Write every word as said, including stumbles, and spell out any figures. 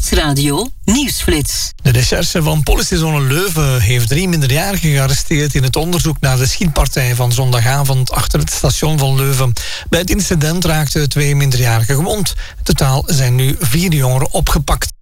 Nieuwsradio Nieuwsflits. De recherche van politiezone Leuven heeft drie minderjarigen gearresteerd in het onderzoek naar de schietpartij van zondagavond achter het station van Leuven. Bij het incident raakten twee minderjarigen gewond. In totaal zijn nu vier jongeren opgepakt.